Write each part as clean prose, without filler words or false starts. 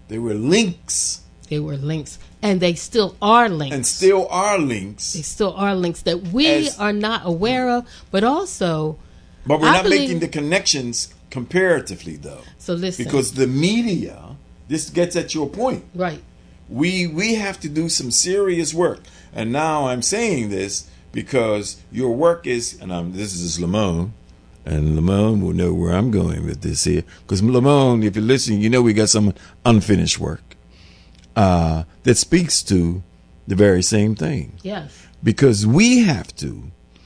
They were links. They were links. And they still are links. And still are links. They still are links that we are not aware of, but also... But we're not making the connections comparatively, though. So listen. Because the media, this gets at your point. Right. We have to do some serious work. And now I'm saying this because your work is, and this is Lamone, and Lamone will know where I'm going with this here. Because Lamone, if you're listening, you know we got some unfinished work that speaks to the very same thing. Yes. Because we have to,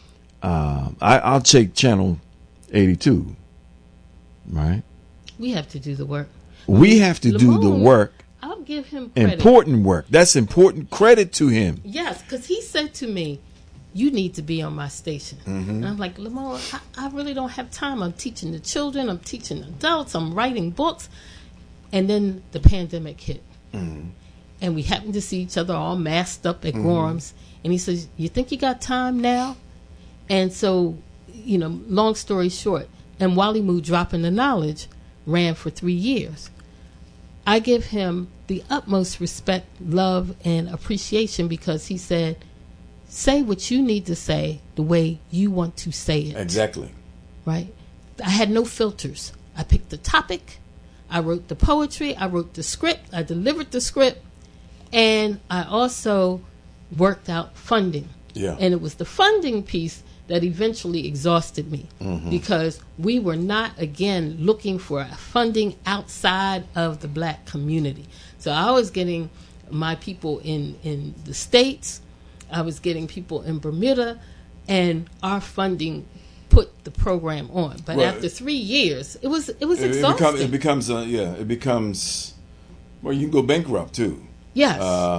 I'll take Channel 82, right? We have to do the work. We have to do the work. I'll give him credit. Important work. That's important credit to him. Yes, because he said to me, you need to be on my station. Mm-hmm. And I'm like, Lamone, I really don't have time. I'm teaching the children. I'm teaching adults. I'm writing books. And then the pandemic hit. Mm-hmm. And we happened to see each other all masked up at Gorham's. And he says, you think you got time now? And so, long story short, and Wally Moo, Dropping the Knowledge, ran for 3 years. I give him the utmost respect, love, and appreciation because he said, say what you need to say the way you want to say it. Exactly. Right? I had no filters. I picked the topic. I wrote the poetry. I wrote the script. I delivered the script. And I also worked out funding. Yeah. And it was the funding piece that eventually exhausted me because we were not, again, looking for funding outside of the black community. So I was getting my people in the States. I was getting people in Bermuda, and our funding put the program on. But after 3 years, it was exhausting. It becomes, well, you can go bankrupt too. Yes.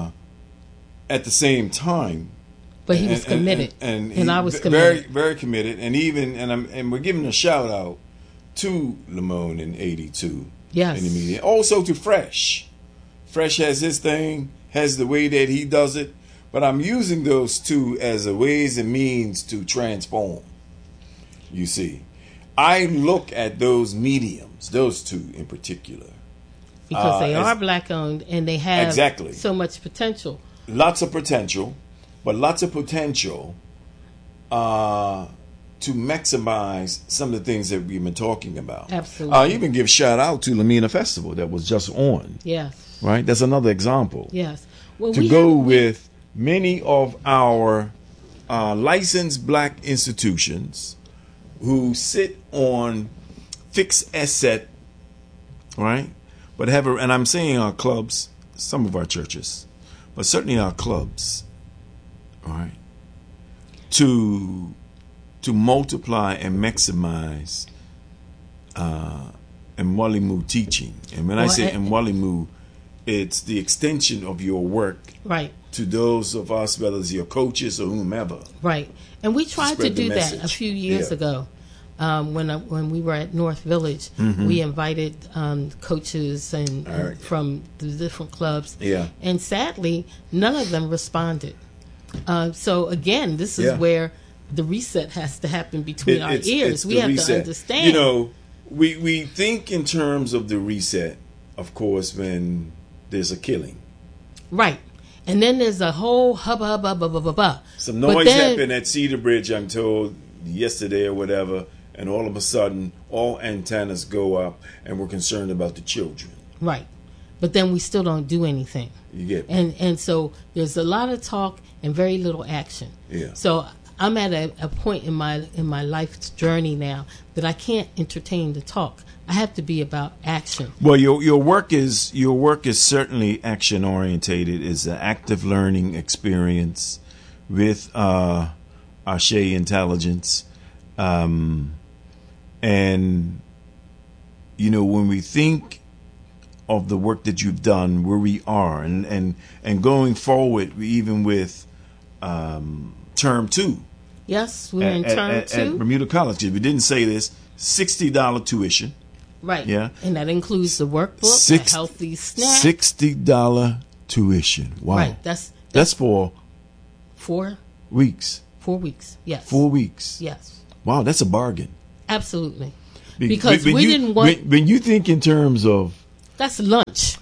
At the same time. But he was committed, and I was committed. Very, very committed, and we're giving a shout out to Lamone in 82. Yes. In the media, also to Fresh. Fresh has his thing, has the way that he does it, but I'm using those two as a ways and means to transform. You see, I look at those mediums, those two in particular, because they are black owned and they have so much potential. Lots of potential. But lots of potential to maximize some of the things that we've been talking about. Absolutely. I even give shout out to Lamina Festival that was just on. Yes. Right? That's another example. Yes. Well, to go with many of our licensed black institutions who sit on fixed asset, right? But and I'm saying our clubs, some of our churches, but certainly our clubs. All right, to multiply and maximize Mwalimu teaching, and when I say Mwalimu, it's the extension of your work, right, to those of us, whether it's your coaches or whomever, right. And we tried to do that a few years ago. When we were at North Village, we invited coaches and from the different clubs, and sadly, none of them responded. So again, this is where the reset has to happen between our ears. We have to understand. We think in terms of the reset, of course, when there's a killing. Right. And then there's a whole hubba. Some noise happened at Cedar Bridge, I'm told, yesterday or whatever, and all of a sudden, all antennas go up, and we're concerned about the children. Right. But then we still don't do anything. You get me. And so there's a lot of talk and very little action. Yeah. So I'm at a point in my life's journey now that I can't entertain the talk. I have to be about action. Well, your work is certainly action orientated. It's an active learning experience with Ashe Intelligence, and when we think of the work that you've done, where we are, and going forward, even with term 2. Yes, we're in term 2 at Bermuda College. We didn't say this. $60 tuition. Right. Yeah. And that includes the workbook, the healthy snack. $60 tuition. Wow. Right. That's for 4 weeks. 4 weeks. Yes. 4 weeks. Yes. Wow, that's a bargain. Absolutely. Because we didn't want. When you think in terms of. That's lunch.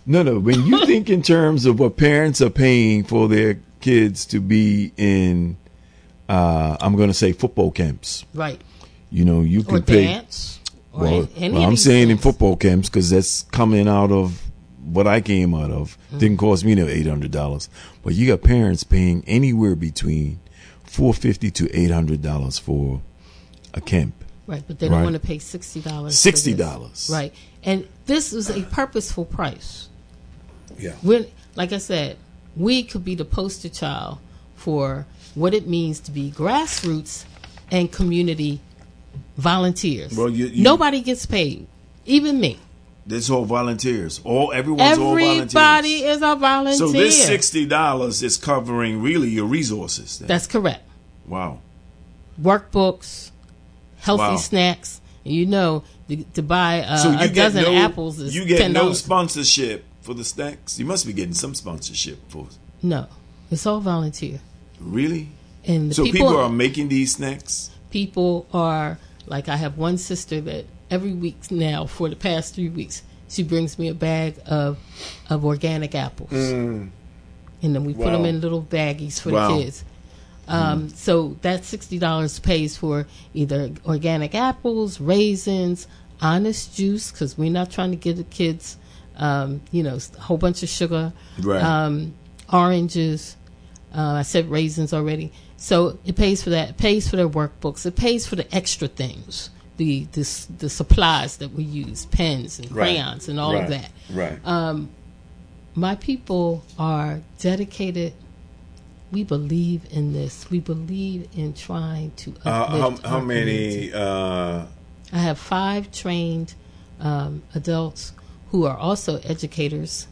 No. When you think in terms of what parents are paying for their kids to be in, I'm going to say football camps. Right. You know, you Or can pay. dance. Or Well, any well of I'm these saying in things. football camps because that's coming out of what I came out of. Didn't cost me no $800, but you got parents paying anywhere between $450 to $800 for a camp. Right, but they don't Right. want to pay $60. $60. Right. And this is a purposeful price. Yeah. When, like I said, we could be the poster child for what it means to be grassroots and community volunteers. Well, you- Nobody gets paid, even me. This all volunteers. Everyone's all volunteers. Everybody is a volunteer. So this $60 is covering really your resources. Then. That's correct. Wow. Workbooks, healthy Wow. snacks. You know, to buy So you a get dozen no, apples is you get $10. no sponsorship for the snacks. You must be getting some sponsorship for. No, it's all volunteer. Really? And the So people are making these snacks. people are like, I have one sister that every week now for the past 3 weeks she brings me a bag of organic apples, and then we put them Wow. in little baggies for Wow. the kids. So that $60 pays for either organic apples, raisins, Honest juice, because we're not trying to give the kids a whole bunch of sugar, Right. oranges. I said raisins already. So it pays for that. It pays for their workbooks. It pays for the extra things, the supplies that we use, pens and Right. crayons and all of that. Right. My people are dedicated. We believe in this. We believe in trying to uplift How our community. many? I have 5 trained adults who are also educators.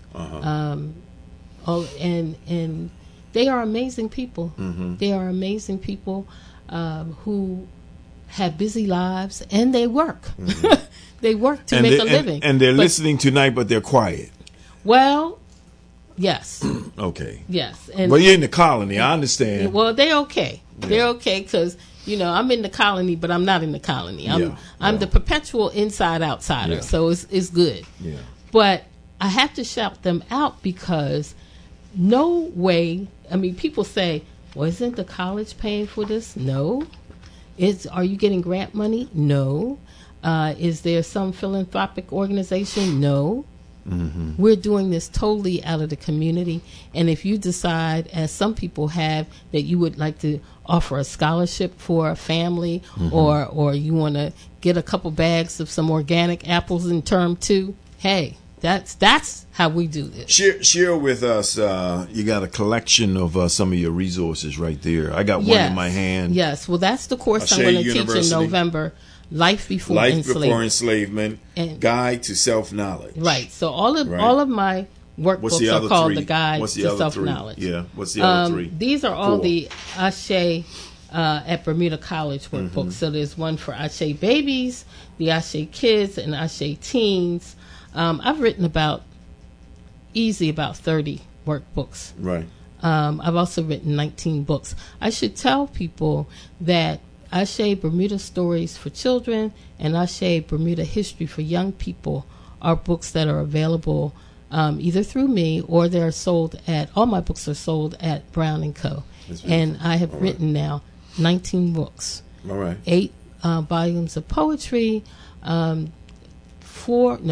And they are amazing people. Mm-hmm. They are amazing people who have busy lives, and they work. Mm-hmm. They work to make a living. And they're But- listening tonight, but they're quiet. Well, yes, Okay. yes. And Well, you're in the colony. I understand. well, they're okay. They're okay because I'm in the colony, but I'm not in the colony. I'm the perpetual inside outsider, Yeah. so it's good. Yeah. But I have to shout them out because no way. I mean, people say, "Well, isn't the college paying for this?" No. Are you getting grant money? No. Is there some philanthropic organization? No. Mm-hmm. We're doing this totally out of the community. And if you decide, as some people have, that you would like to offer a scholarship for a family, or you want to get a couple bags of some organic apples in term 2, hey, that's how we do this. Share with us. You got a collection of some of your resources right there. I got one in my hand. Yes. Well, that's the course I'm Ashe going to teach in University. November. Life Before Life Enslavement. Before Enslavement. And- Guide to Self-Knowledge. Right. So all of my What's the workbooks other are called three? the Guide What's the to other Self-Knowledge. 3? Yeah. What's the other 3? These are all 4. the Ashe at Bermuda College workbooks. So there's one for Ashe babies, the Ashe kids, and Ashe teens. I've written about 30 workbooks. Right. I've also written 19 books. I should tell people that Ashe Bermuda Stories for Children and Ashe Bermuda History for Young People are books that are available either through me or they're sold all my books are sold at Brown & Co. And I have written now 19 books. All right. 8 volumes of poetry, 4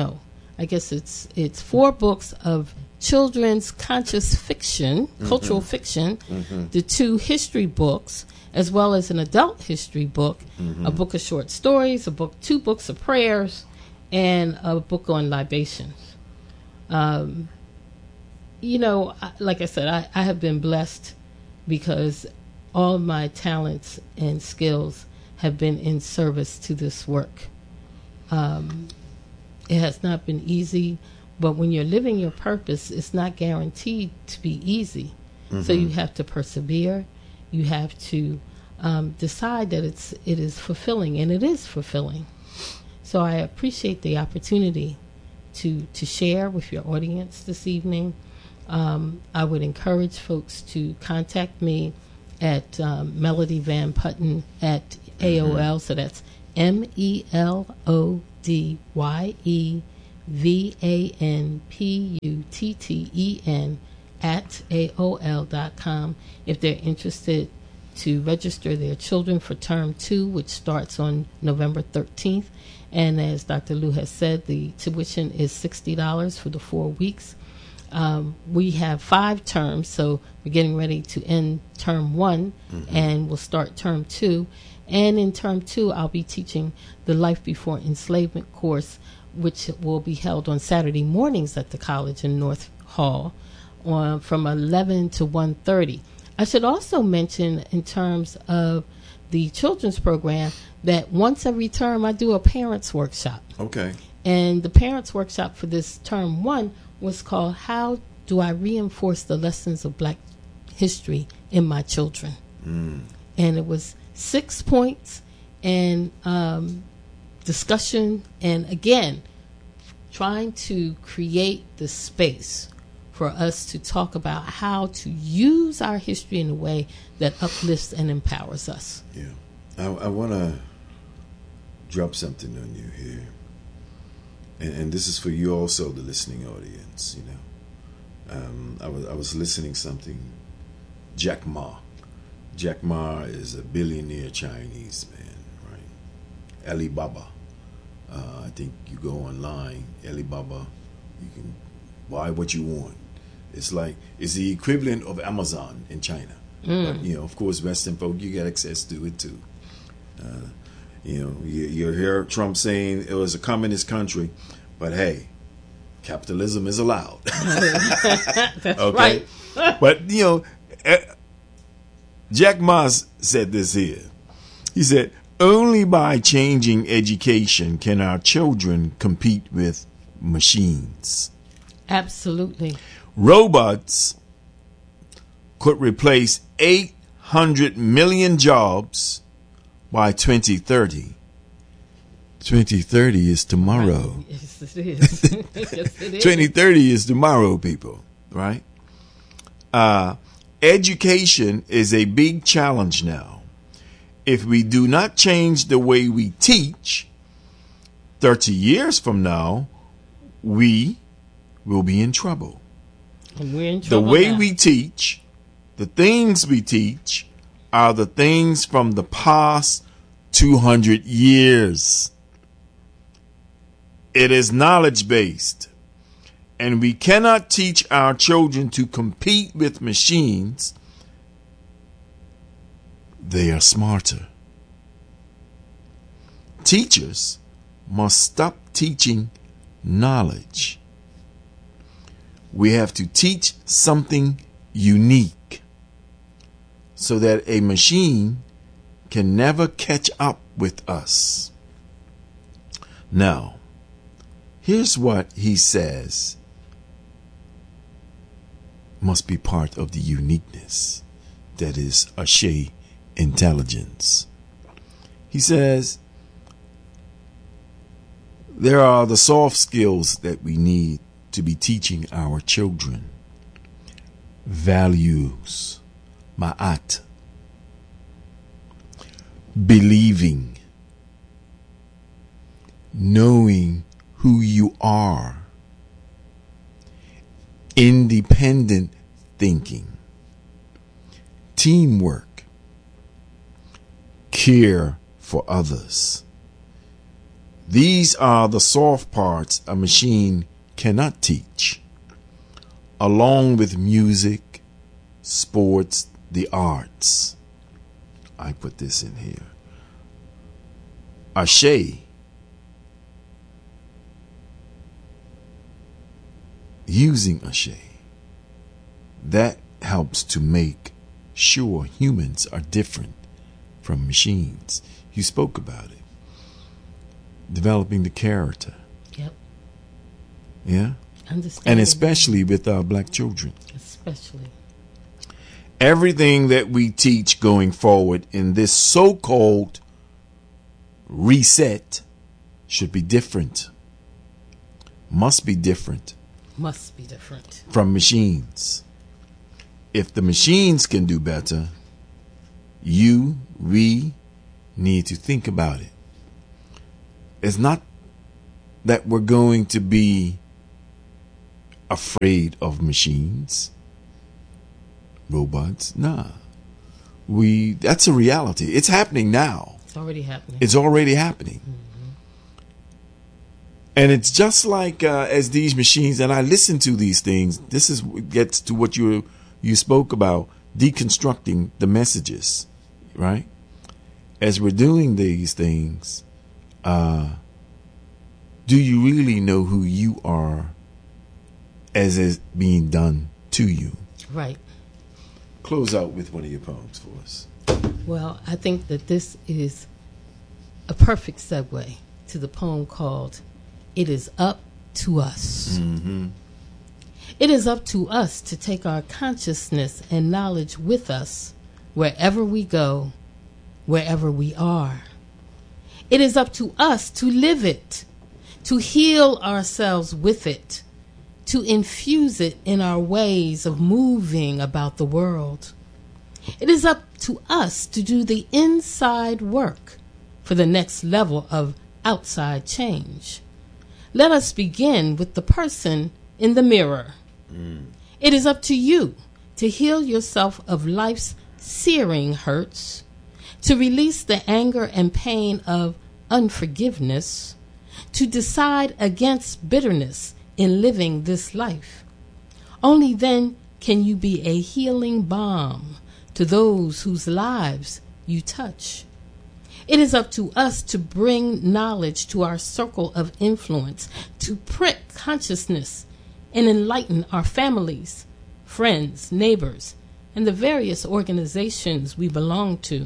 books of children's conscious fiction, cultural fiction, the 2 history books, as well as an adult history book, a book of short stories, 2 books of prayers, and a book on libations. Like I said, I have been blessed because all of my talents and skills have been in service to this work. It has not been easy, but when you're living your purpose, it's not guaranteed to be easy. So you have to persevere. You have to decide that it is fulfilling, and it is fulfilling. So I appreciate the opportunity to share with your audience this evening. I would encourage folks to contact me at Melody Van Putten at AOL. So that's MELODYE VANPUTTEN@AOL.com if they're interested to register their children for term 2, which starts on November 13th. And as Dr. Lou has said, the tuition is $60 for the 4 weeks. We have 5 terms, so we're getting ready to end term 1, and we'll start term 2. And in term 2, I'll be teaching the Life Before Enslavement course, which will be held on Saturday mornings at the college in North Hall from 11 to 1:30. I should also mention, in terms of the children's program, that once every term I do a parents workshop. Okay. And the parents workshop for this term 1 was called How Do I Reinforce the Lessons of Black History in My Children? And it was 6 points and discussion, and again, trying to create the space for us to talk about how to use our history in a way that uplifts and empowers us. Yeah. I want to drop something on you here. And this is for you also, the listening audience, you know. I was listening something, Jack Ma. Jack Ma is a billionaire Chinese man, right? Alibaba. I think you go online, Alibaba, you can buy what you want. It's the equivalent of Amazon in China. But, you know, of course, Western folk, you get access to it too. You know, you hear Trump saying it was a communist country, but hey, capitalism is allowed. That's okay? Right. But, you know, Jack Ma said this here. He said, only by changing education can our children compete with machines. Absolutely. Robots could replace 800 million jobs by 2030. 2030 is tomorrow. Right. Yes, it is. Yes, it is. 2030 is tomorrow, people, right? Education is a big challenge now. If we do not change the way we teach, 30 years from now, we will be in trouble. And we're in trouble The way now. we teach, the things we teach, are the things from the past 200 years. It is knowledge-based, and we cannot teach our children to compete with machines. They are smarter. Teachers must stop teaching knowledge. We have to teach something unique so that a machine can never catch up with us. Now, here's what he says must be part of the uniqueness that is Ashe intelligence. He says there are the soft skills that we need to be teaching our children. Values, ma'at, believing, knowing who you are, independent thinking, teamwork, care for others. These are the soft parts a machine cannot teach, along with music, sports, the arts. I put this in here. Ashe, using Ashe, that helps to make sure humans are different from machines. You spoke about it. Developing the character. Yep. Yeah? Understand. And especially with our black children. Especially. Everything that we teach going forward in this so-called reset should be different. Must be different. Must be different. From machines. If the machines can do better, we need to think about it. It's not that we're going to be afraid of machines, robots. Nah. That's a reality. It's happening now. It's already happening. It's already happening. And it's just like as these machines, and I listen to these things, gets to what you spoke about, deconstructing the messages, right? As we're doing these things, do you really know who you are as is being done to you? Right. Close out with one of your poems for us. Well, I think that this is a perfect segue to the poem called It Is Up to Us. Mm-hmm. It is up to us to take our consciousness and knowledge with us wherever we go, wherever we are. It is up to us to live it, to heal ourselves with it, to infuse it in our ways of moving about the world. It is up to us to do the inside work for the next level of outside change. Let us begin with the person in the mirror. It is up to you to heal yourself of life's searing hurts, to release the anger and pain of unforgiveness, to decide against bitterness in living this life. Only then can you be a healing balm to those whose lives you touch. It is up to us to bring knowledge to our circle of influence, to prick consciousness and enlighten our families, friends, neighbors, and the various organizations we belong to.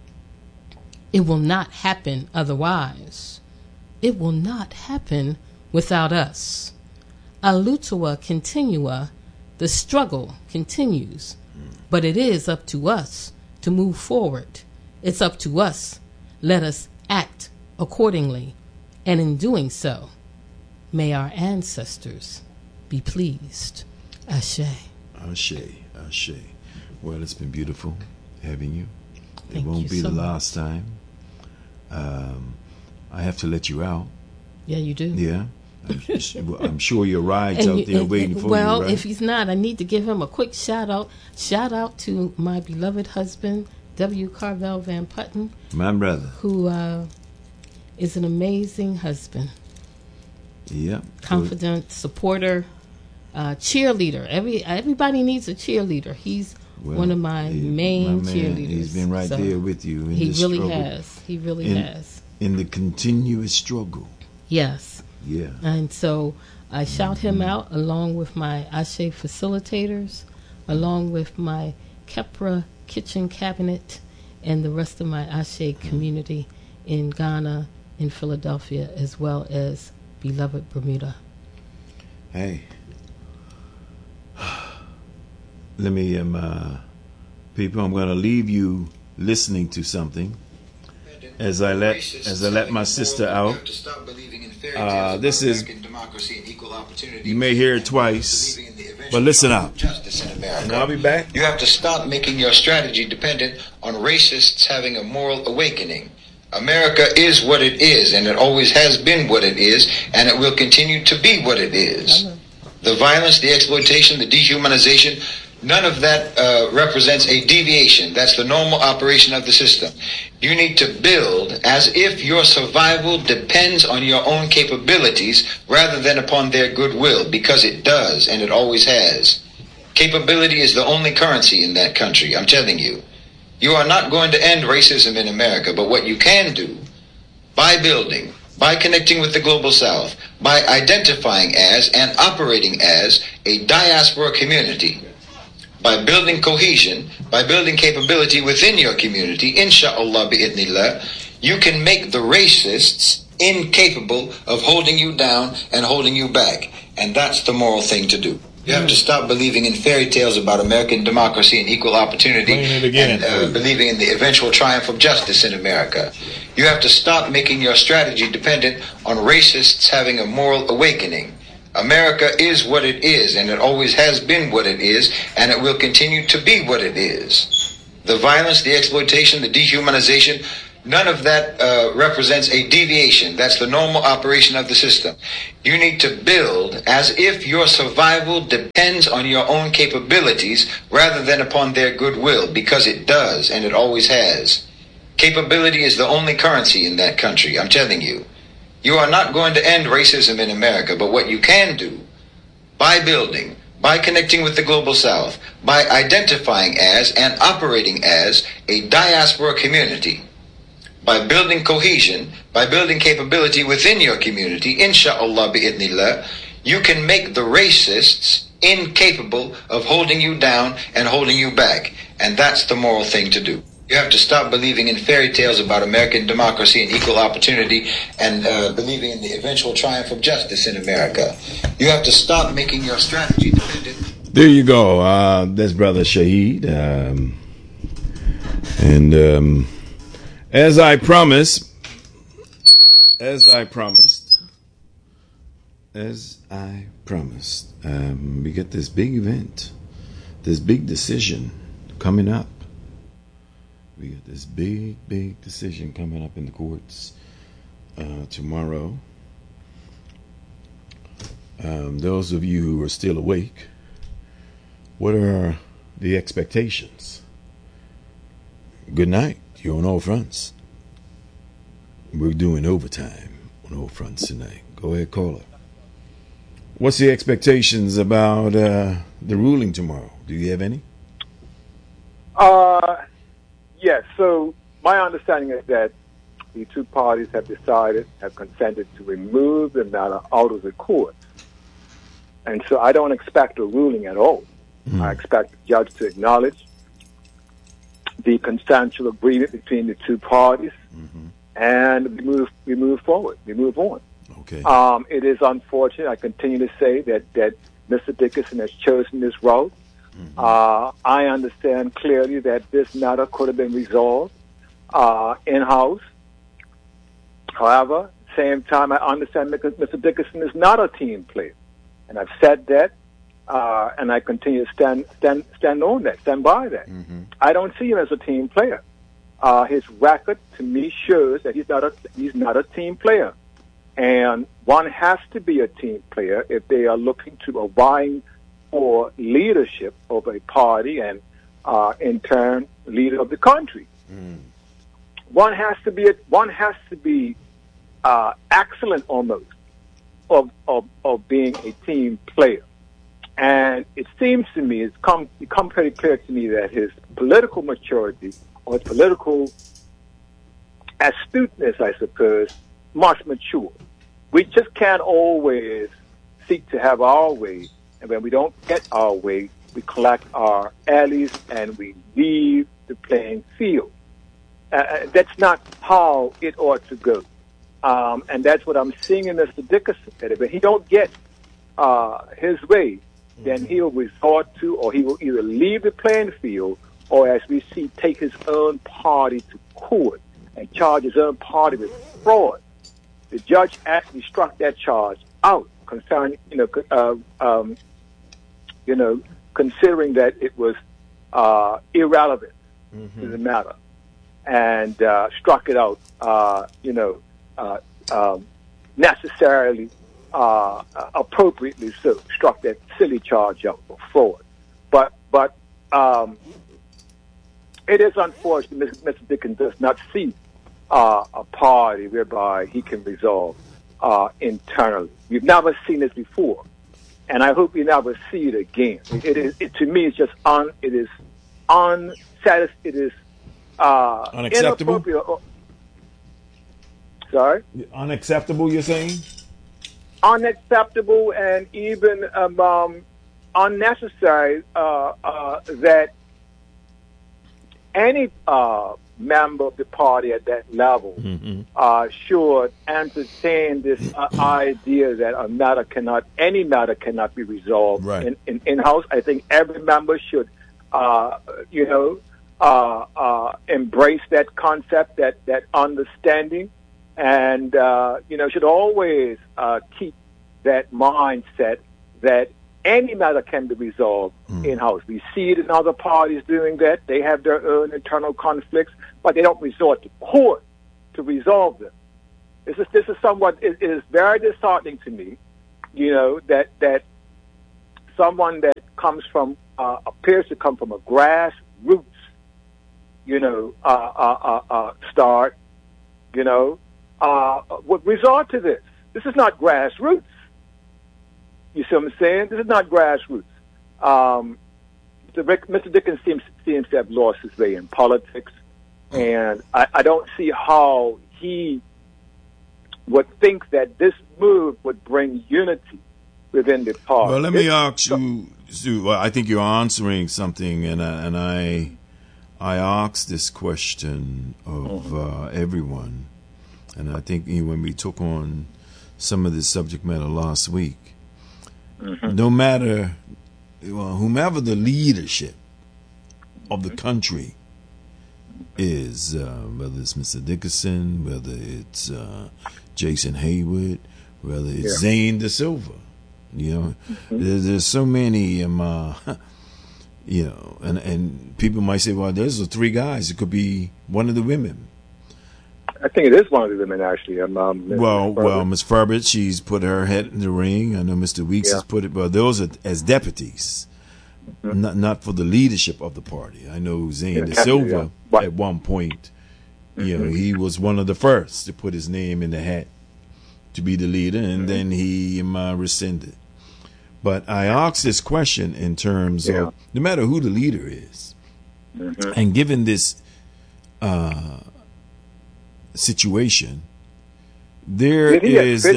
It will not happen otherwise. It will not happen without us. Alutua continua, the struggle continues, but it is up to us to move forward. It's up to us. Let us act accordingly, and in doing so, may our ancestors be pleased. Ashe. Ashe, Ashe. Well, it's been beautiful having you. Thank it won't you be so the much. last time. I have to let you out. Yeah, you do. Yeah. I'm sure your ride's out there waiting for well, you, right? if he's not, I need to give him a quick shout out. Shout out to my beloved husband, W. Carvel Van Putten, My brother. who is an amazing husband, Yeah. confident, supporter, cheerleader. Everybody needs a cheerleader. He's one of my main cheerleaders. He's been right So there with you. In he this really struggle, has. He really has. In the continuous struggle. Yes. Yeah. And so I shout him out along with my Ashe facilitators, along with my Kepra kitchen cabinet, and the rest of my Ashe community in Ghana, in Philadelphia, as well as beloved Bermuda. Hey. Let me, people, I'm going to leave you listening to something as I let my sister out. This is, you may hear it twice, but listen up. And I'll be back. You have to stop making your strategy dependent on racists having a moral awakening. America is what it is, and it always has been what it is, and it will continue to be what it is. The violence, the exploitation, the dehumanization, none of that represents a deviation. That's the normal operation of the system. You need to build as if your survival depends on your own capabilities rather than upon their goodwill, because it does, and it always has. Capability is the only currency in that country, I'm telling you. You are not going to end racism in America, but what you can do, by building, by connecting with the Global South, by identifying as and operating as a diaspora community, by building cohesion, by building capability within your community, insha'Allah bi'idhnillah, you can make the racists incapable of holding you down and holding you back. And that's the moral thing to do. You have to stop believing in fairy tales about American democracy and equal opportunity and believing in the eventual triumph of justice in America. You have to stop making your strategy dependent on racists having a moral awakening. America is what it is, and it always has been what it is, and it will continue to be what it is. The violence, the exploitation, the dehumanization, None of that represents a deviation. That's the normal operation of the system. You need to build as if your survival depends on your own capabilities rather than upon their goodwill, because it does, and it always has. Capability is the only currency in that country, I'm telling you. You are not going to end racism in America, but what you can do, by building, by connecting with the Global South, by identifying as and operating as a diaspora community, by building cohesion, by building capability within your community, insha'Allah bi'idhnillah, you can make the racists incapable of holding you down and holding you back. And that's the moral thing to do. You have to stop believing in fairy tales about American democracy and equal opportunity and believing in the eventual triumph of justice in America. You have to stop making your strategy dependent. There you go. That's Brother Shaheed. As I promised, we get this big event, this big decision coming up. We got this big decision coming up in the courts tomorrow. Those of you who are still awake, what are the expectations? Good night. You're on all fronts. We're doing overtime on all fronts tonight. Go ahead, caller. What's the expectations about the ruling tomorrow? Do you have any? Yes. So my understanding is that the two parties have consented to remove the matter out of the courts. And so I don't expect a ruling at all. I expect the judge to acknowledge the consensual agreement between the two parties, and we move forward. We move on. Okay. It is unfortunate. I continue to say that Mr. Dickerson has chosen this route. I understand clearly that this matter could have been resolved in-house. However, at the same time, I understand that Mr. Dickerson is not a team player, and I've said that. And I continue to stand on that, stand by that. I don't see him as a team player. His record to me shows that he's not a team player. And one has to be a team player if they are looking to vying for leadership of a party and, in turn, leader of the country. One has to be excellent almost of being a team player. And it seems to me, it's become pretty clear to me that his political maturity or his political astuteness, I suppose, must mature. We just can't always seek to have our way, and when we don't get our way, we collect our allies and we leave the playing field. That's not how it ought to go. And that's what I'm seeing in Mr. Dickerson. That if he don't get his way, then he will resort to, or he will either leave the playing field, or as we see, take his own party to court and charge his own party with fraud. The judge actually struck that charge out concerning, considering that it was irrelevant to the matter, and struck it out, necessarily. Appropriately so, struck that silly charge out for fraud. But it is unfortunate Mr. Dickens does not see a party whereby he can resolve internally. We've never seen this before, and I hope we never see it again. To me, it's just unacceptable. Inappropriate. Sorry? Unacceptable, you're saying? Unacceptable and even unnecessary that any member of the party at that level should entertain this idea that any matter cannot be resolved in-house. I think every member should, embrace that concept, that understanding, and should always keep that mindset that any matter can be resolved in-house. We see it in other parties doing that. They have their own internal conflicts, but they don't resort to court to resolve them. This is somewhat, it is very disheartening to me, that someone that comes from, appears to come from a grassroots, start, would resort to this. This is not grassroots. You see what I'm saying? This is not grassroots. Mr. Dickens seems to have lost his way in politics, and I don't see how he would think that this move would bring unity within the party. Well, let me ask you, Stu. Well, I think you're answering something, and I asked this question of everyone, and I think when we took on some of this subject matter last week, no matter, whomever the leadership of the country is, whether it's Mr. Dickinson, whether it's Jason Hayward, whether it's Zane Da Silva, there's so many, and people might say, well, there's the three guys. It could be one of the women. I think it is one of the women, actually. Ms. Furbert, she's put her head in the ring. I know Mr. Weeks has put it, but those are as deputies, not for the leadership of the party. I know Zane Da Silva at one point, he was one of the first to put his name in the hat to be the leader, and then he rescinded. But I asked this question in terms of no matter who the leader is, and given this situation, there's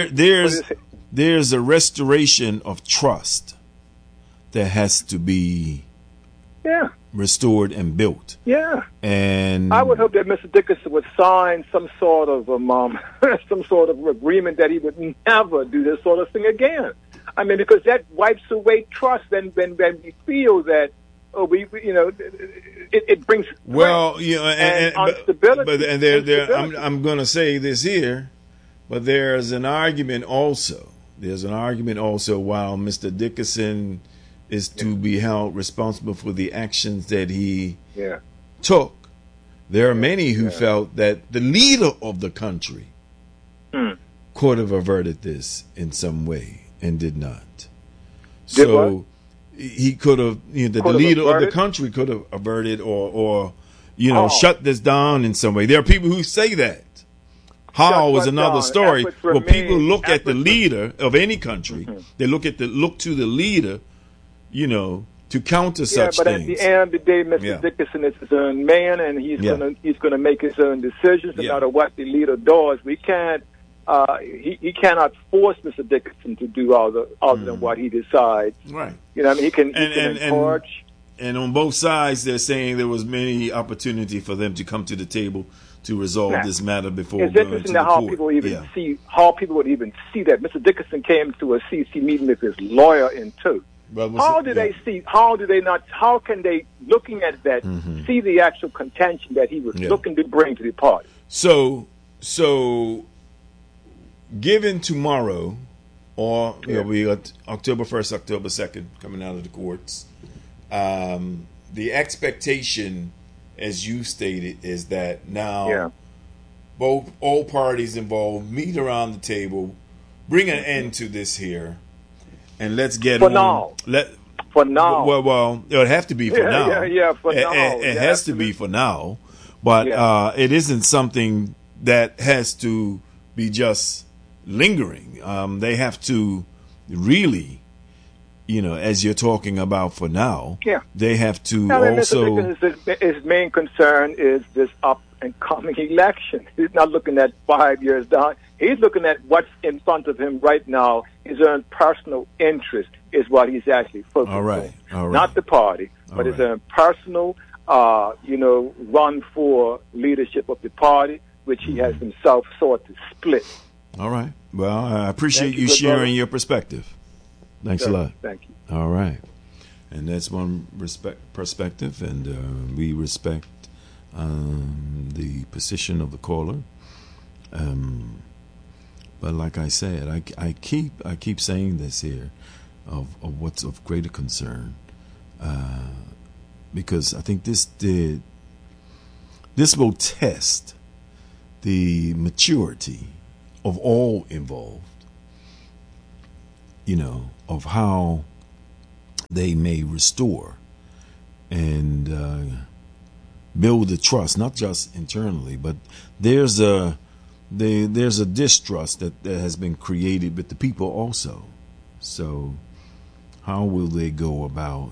a restoration of trust that has to be restored and built. Yeah, and I would hope that Mr. Dickinson would sign some sort of agreement that he would never do this sort of thing again. I mean, because that wipes away trust. When we feel that it brings instability. I'm going to say this here, but there's an argument also. While Mr. Dickinson is to be held responsible for the actions that he took, there are many who felt that the leader of the country could have averted this in some way and did not. He could have, the leader of the country could have averted or shut this down in some way. There are people who say that. How is another story. Well, people look at the leader of any country. They look to the leader, to counter such things. But at the end of the day, Mr. Dickinson is his own man, and he's gonna make his own decisions no matter what the leader does. We can't. He cannot force Mr. Dickinson to do other than what he decides. Right. He can encourage. And on both sides, they're saying there was many opportunity for them to come to the table to resolve this matter before it's going interesting to the how court. People would even see that Mr. Dickinson came to a CC meeting with his lawyer in tow. How can they, looking at that, see the actual contention that he was looking to bring to the party? So given tomorrow, or we got October 1st, October 2nd coming out of the courts, the expectation, as you stated, is that now all parties involved meet around the table, bring an end to this here, and let's get for now. For now. Well, it would have to be for now. For now. It has to be for now, but it isn't something that has to be just lingering. They have to really, as you're talking about for now, they have to also. His main concern is this up and coming election. He's not looking at 5 years down. He's looking at what's in front of him right now. His own personal interest is what he's actually focused on. Not the party, but his own personal, run for leadership of the party, which he has himself sought to split. All right. Well, I appreciate you sharing your perspective. Thanks a lot. Thank you. All right. And that's one perspective, and we respect the position of the caller. But like I said, I keep saying this here of what's of greater concern, because I think this will test the maturity of all involved, of how they may restore and build the trust, not just internally, but there's a distrust that has been created with the people also. So how will they go about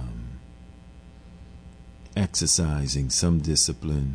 exercising some discipline,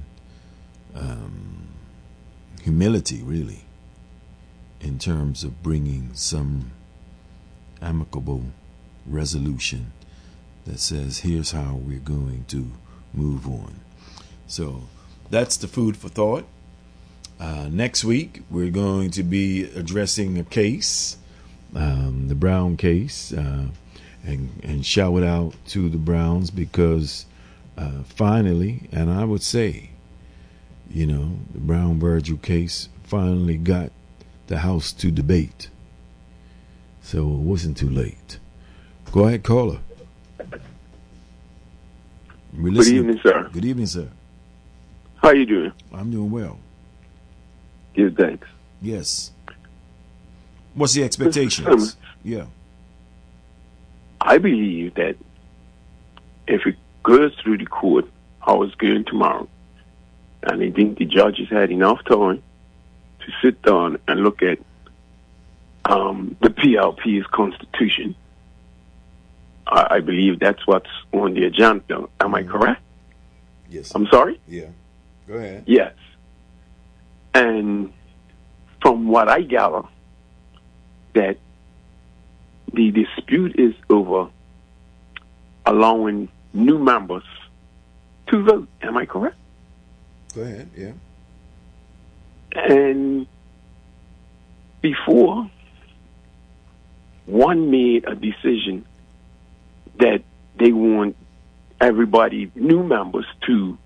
humility, really, in terms of bringing some amicable resolution that says, here's how we're going to move on. So that's the food for thought. Next week, we're going to be addressing a case, the Brown case, and shout out to the Browns because finally, and I would say, the Brown Virgil case finally got the House to debate. So it wasn't too late. Go ahead, caller. Good evening, sir. Good evening, sir. How you doing? I'm doing well. Give thanks. Yes. What's the expectations? Yeah. I believe that if it goes through the court, how it's going tomorrow, and I think the judges had enough time to sit down and look at the PLP's constitution. I believe that's what's on the agenda. Am I correct? Yes. I'm sorry? Yeah. Go ahead. Yes. And from what I gather, that the dispute is over allowing new members to vote. Am I correct? Go ahead, yeah. And before, one made a decision that they want everybody, new members, to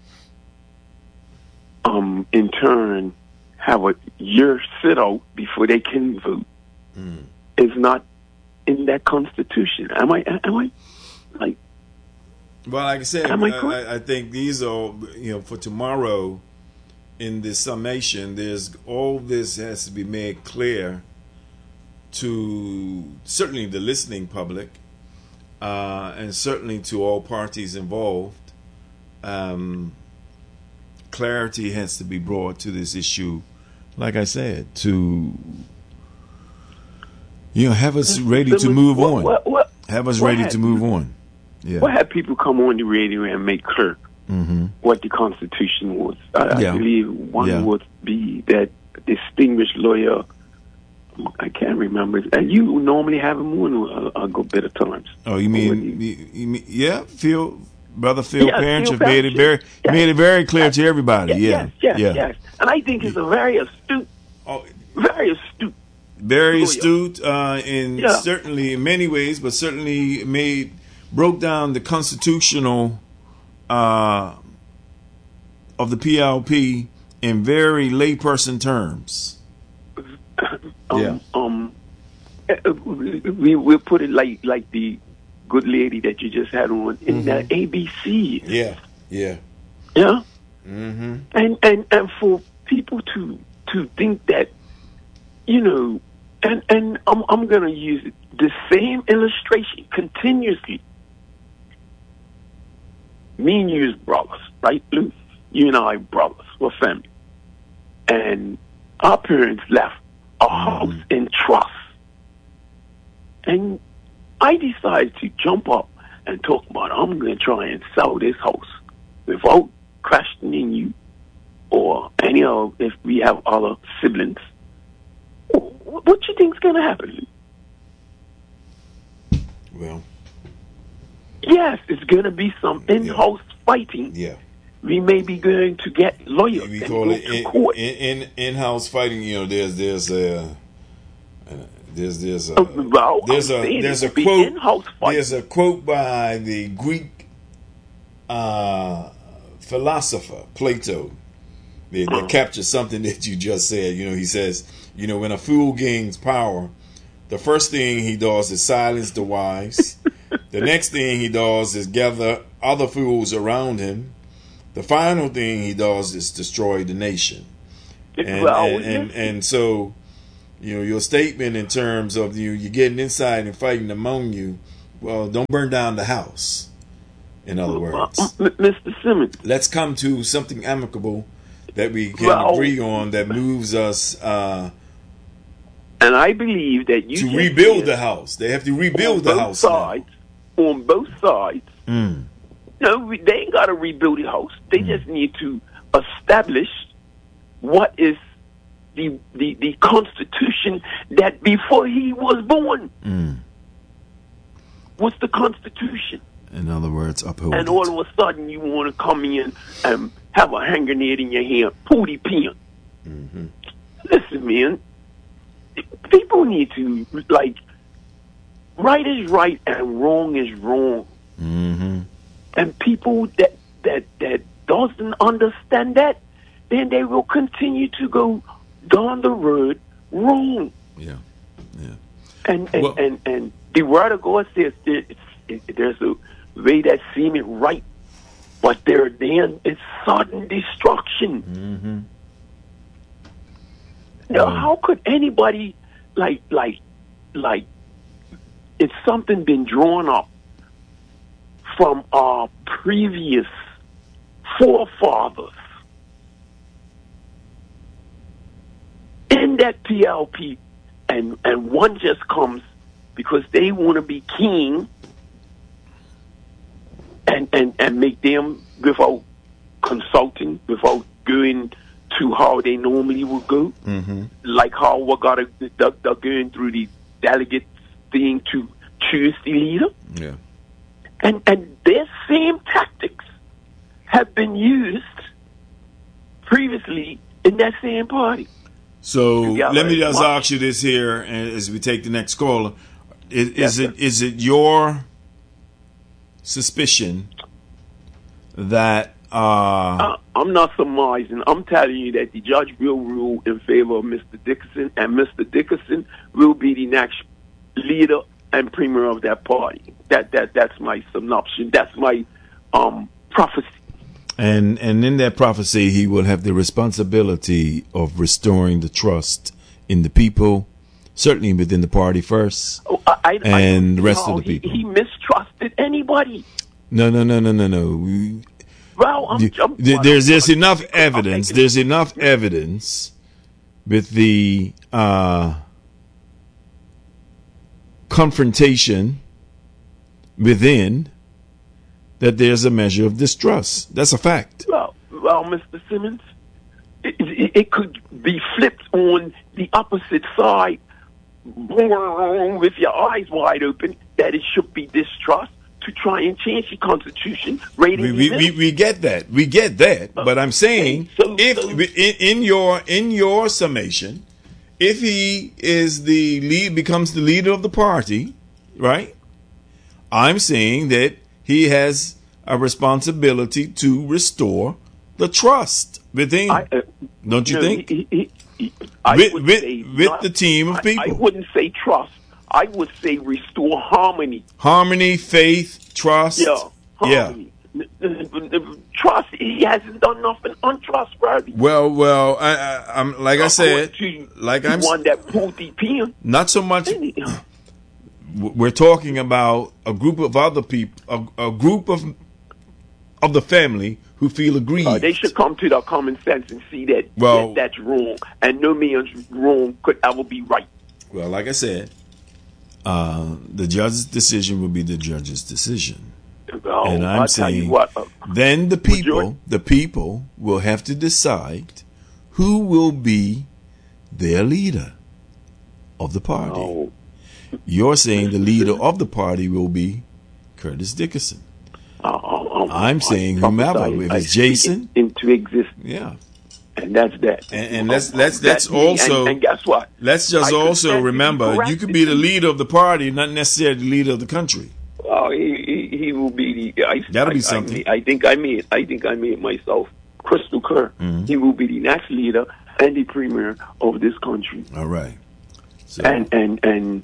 in turn have a year sit out before they can vote. It's not in that constitution. Am I like? Well, like I said, I think these are, for tomorrow in this summation, there's all this has to be made clear to certainly the listening public and certainly to all parties involved. Clarity has to be brought to this issue, like I said, to have us ready to move on. Have us ready to move on. Yeah. What had people come on the radio and make clear what the Constitution was? I believe one would be that distinguished lawyer. I can't remember. And you normally have him on a good bit of times. Oh, you mean Brother Phil Parrish made it very clear to everybody. Yes. And I think he's a very astute, very astute in certainly in many ways, but certainly broke down the constitutional of the PLP in very layperson terms. We'll put it like the good lady that you just had on in the ABC. Yeah. And for people to think that, and I'm going to use the same illustration continuously. Me and you is brothers, right, Lou? You and I brothers. We're family. And our parents left a house in trust. And I decided to jump up and talk about, I'm going to try and sell this house without questioning you or any of, if we have other siblings. What do you think is going to happen? Well, yes, it's going to be some in-house fighting. Yeah. We may be going to get lawyers. We call it in-house fighting. There's a quote by the Greek philosopher Plato that captures something that you just said. He says, when a fool gains power, the first thing he does is silence the wise. The next thing he does is gather other fools around him. The final thing he does is destroy the nation. And so, your statement in terms of you're getting inside and fighting among you, well, don't burn down the house. In other words, Mr. Simmons, let's come to something amicable that we can agree on that moves us. And I believe that to rebuild the house. They have to rebuild the house on both sides. No, they ain't got to rebuild the house. They just need to establish what is the Constitution that before he was born was the Constitution. In other words, uphold and all of a sudden you want to come in and have a hand grenade in your hand, pooty pin. Listen, man, people need to, right is right and wrong is wrong. And people that doesn't understand that, then they will continue to go down the road wrong. Yeah. And the word of God says there's a way that seemeth right, but there then is sudden destruction. Now, how could anybody like it's something been drawn up from our previous forefathers in that PLP, and one just comes because they want to be king and make them without consulting, without going to how they normally would go, like how they're going through the delegates thing to choose the leader. Yeah. And their same tactics have been used previously in that same party. So let me just ask you this here as we take the next caller. Is it your suspicion that I'm not surmising. I'm telling you that the judge will rule in favor of Mr. Dickerson, and Mr. Dickerson will be the next leader and premier of that party. That's my synopsis. That's my prophecy. And in that prophecy, he will have the responsibility of restoring the trust in the people, certainly within the party first, and the rest of the people. He mistrusted anybody. No. Well, there's enough evidence. There's enough evidence with the confrontation within that there's a measure of distrust. That's a fact. Well, Mr. Simmons, it could be flipped on the opposite side with your eyes wide open that it should be distrust to try and change the Constitution. We get that. But I'm saying, in your summation, if he is becomes the leader of the party, right? I'm saying that he has a responsibility to restore the trust within. Don't you think? With the team of people. I wouldn't say trust. I would say restore harmony. Harmony, faith, trust. Harmony. Trust. He hasn't done nothing untrustworthy. Well. I'm like I said. I'm one that pulled the pin. Not so much. We're talking about a group of other people, a group of the family who feel aggrieved. They should come to their common sense and see that that's wrong, and no man's wrong could ever be right. Well, like I said, the judge's decision will be the judge's decision, and I'm saying then the people will have to decide who will be their leader of the party. Oh. You're saying the leader of the party will be Curtis Dickerson. I'm saying whomever, if it's Jason, into existence. Yeah, and that's that. And let's also. And guess what? Let's just also remember, you could be the leader of the party, not necessarily the leader of the country. Oh, he will be the. That'll be something. I think I made it myself crystal clear. Mm-hmm. He will be the next leader and the premier of this country. All right. So. And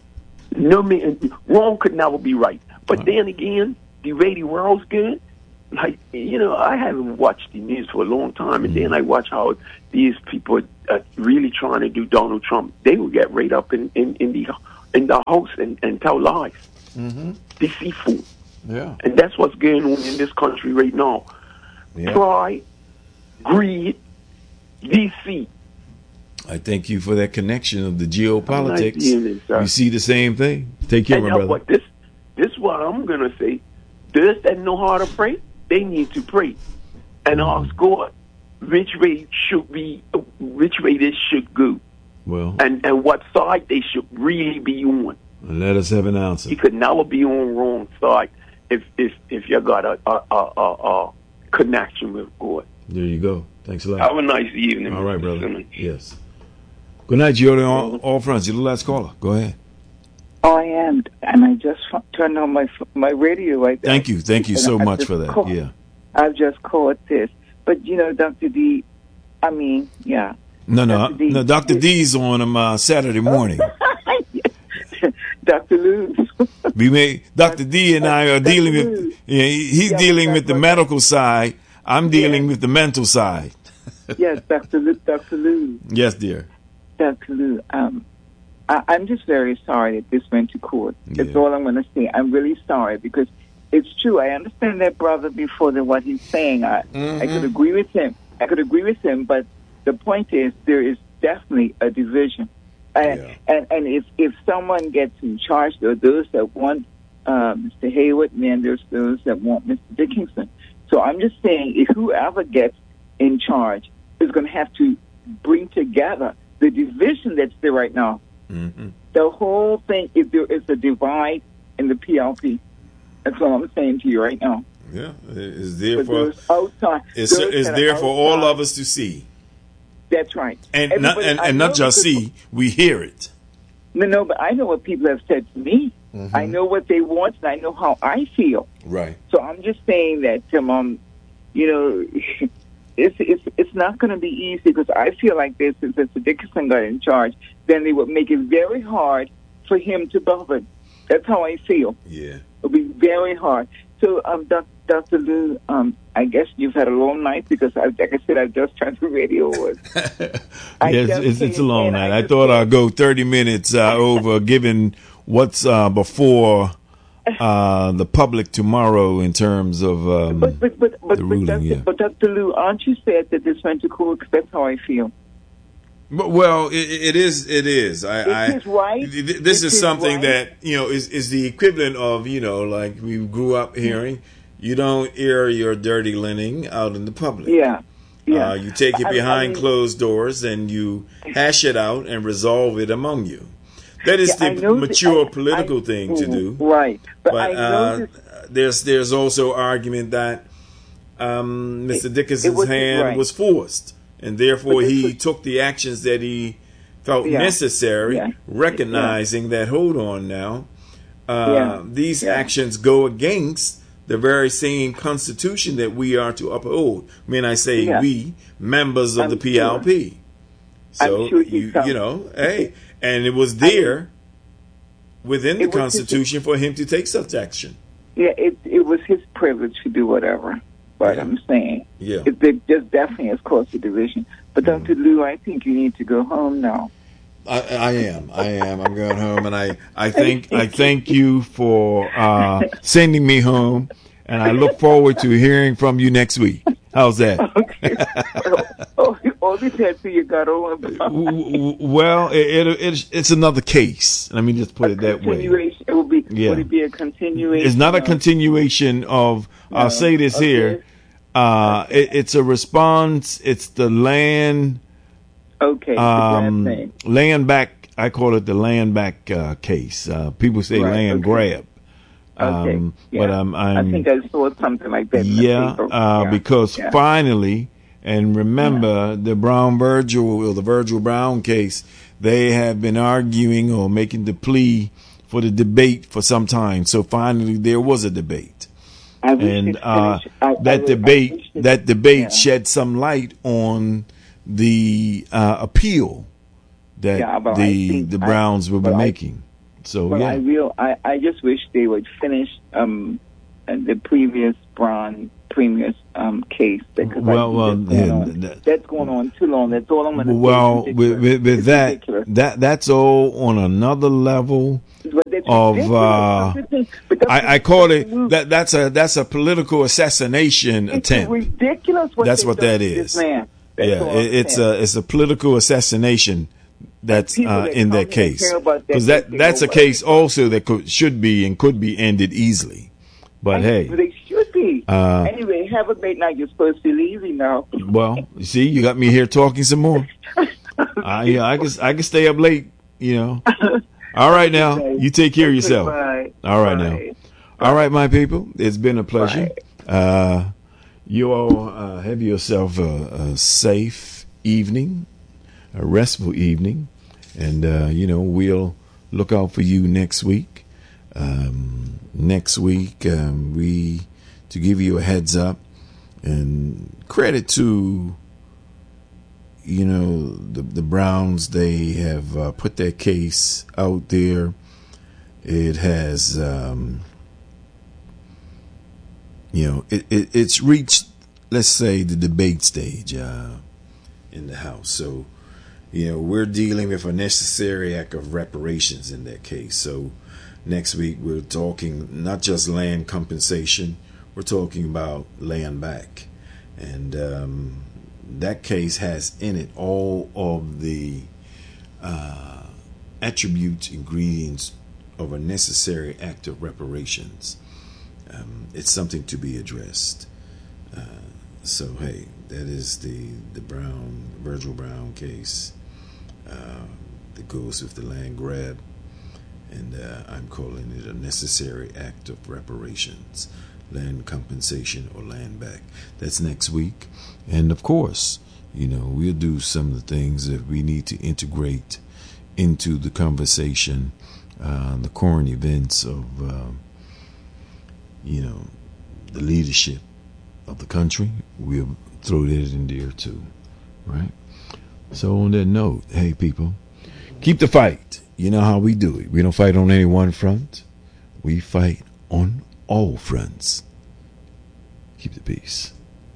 no man, wrong could never be right. But then again, the way the world's good, like, I haven't watched the news for a long time, and then I watch how these people are really trying to do Donald Trump. They will get right up in the house and tell lies. Deceitful. Yeah. And that's what's going on in this country right now. Yeah. Pride, greed, deceit. I thank you for that connection of the geopolitics. Nice sir. You see the same thing. Take care, and my now brother. what this is what I'm gonna say. Those that know how to pray, they need to pray and ask God which way this should go, Well, and what side they should really be on. let us have an answer. You could never be on wrong side if you got a connection with God. There you go. Thanks a lot. Have a nice evening. All right, Mr. brother. Simmons. Yes. Good night, Gio. On all fronts. You're the last caller. Go ahead. Oh, I am, and I just turned on my radio right there. Thank you. Thank you so And I much just for that. caught- Yeah. I've just caught this. But, Dr. D, yeah. No, Dr. D. Dr. D's on him Saturday morning. Dr. Luz. Dr. D and I are dealing with, he's dealing with the medical side. I'm dealing with the mental side. Yes, Dr. Luz. Yes, dear. Dr. Luz, I'm just very sorry that this went to court. That's Yeah. all I'm going to say. I'm really sorry because it's true. I understand that brother before what he's saying. I could agree with him. But the point is there is definitely a division. And if someone gets in charge, there are those that want Mr. Hayward, and then there's those that want Mr. Dickinson. So I'm just saying if whoever gets in charge is going to have to bring together the division that's there right now. Mm-hmm. The whole thing is there is a divide in the PLP. That's all I'm saying to you right now. Yeah, it's there But for those outside, it's those that are there for all outside, of us to see, That's right. and Everybody- I not know just because- see, we hear it. No, but I know what people have said to me. Mm-hmm. I know what they want, and I know how I feel. Right. So I'm just saying that, it's not going to be easy because I feel like this. If Mr. Dickinson got in charge, then they would make it very hard for him to govern. That's how I feel. Yeah. It'll be very hard. So, Dr. Lou, I guess you've had a long night because, like I said, I just turned the radio on. Yes, it's a long night. I thought I'd go 30 minutes over, given what's before the public tomorrow in terms of the ruling. But Dr. Lou, aren't you sad that this went to court? Because that's how I feel. Well, it is. It is. It is right. This is something right. that is the equivalent of like we grew up hearing. You don't air your dirty linen out in the public. Yeah. You take it behind closed doors and you hash it out and resolve it among you. That is the mature political thing to do. Right. But I know there's also argument that Mr. Dickinson's hand was forced, and therefore he took the actions that he felt necessary, recognizing that, hold on now, these actions go against the very same Constitution that we are to uphold. When I say we, members of the PLP. So, hey, and it was there within the Constitution for him to take such action. Yeah, it was his privilege to do whatever. But I'm saying, it just definitely has caused a division. But Dr. Lou, I think you need to go home now. I am. I'm going home, and I thank you for sending me home, and I look forward to hearing from you next week. How's that? Okay. All this had to you got on. Well, it's another case. Let me just put it that way. It will be. Would it be a continuation? It's not a continuation of. I'll say this here. It's a response. It's the land. Okay. Land back. I call it the land back case. People say land grab. Okay. But I think I saw something like that. In the paper. Because finally, and remember the the Virgil Brown case, they have been arguing or making the plea for the debate for some time. So finally, there was a debate. And that debate shed some light on the appeal that the Browns will be making. So I just wish they would finish the previous Brown Premier's case. Because that's going on too long. That's all I'm going to say. Well, with that's all on another level of. I call it that's a political assassination attempt. Ridiculous. That's what that is. It's a political assassination. That's in that case, because that's a case also that should be and could be ended easily. But hey, they should be. Anyway, have a great night. You're supposed to be leaving now. Well, you see, you got me here talking some more. I can stay up late. All right, now you take care of yourself. Bye. All right, now. All right, my people. It's been a pleasure. You all have yourself a safe evening, a restful evening. And, we'll look out for you next week. Next week, to give you a heads up and credit to, the Browns, they have put their case out there. It has, it's reached, let's say, the debate stage in the House. So, we're dealing with a necessary act of reparations in that case. So next week we're talking not just land compensation, we're talking about land back. And that case has in it all of the attributes, ingredients of a necessary act of reparations. It's something to be addressed. So, hey, that is the Virgil Brown case. That goes with the land grab, and I'm calling it a necessary act of reparations, land compensation or land back. That's next week, and of course, we'll do some of the things that we need to integrate into the conversation, the current events of, the leadership of the country. We'll throw that in there too, right? So on that note, hey people, keep the fight. You know how we do it. We don't fight on any one front. We fight on all fronts. Keep the peace.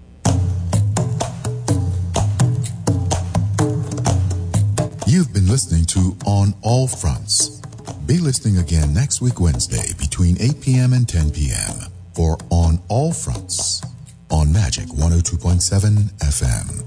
You've been listening to On All Fronts. Be listening again next week Wednesday between 8 p.m. and 10 p.m. for On All Fronts on Magic 102.7 FM.